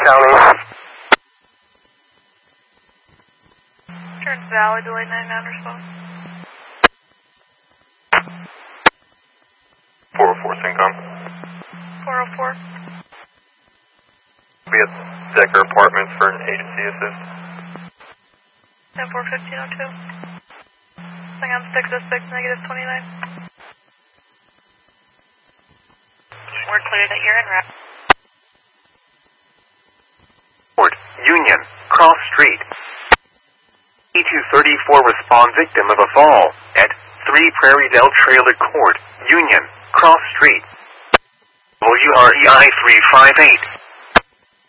County. Turns Valley, delay 99 response. 404 Syncom. 404. Be at Decker Apartments for an agency assist. 10-4-1502. Saigon 606, negative 29. We're clear that you're en route. Union, Cross Street. E234 respond victim of a fall at 3 Prairie Dell Trailer Court, Union, Cross Street. WREI 358.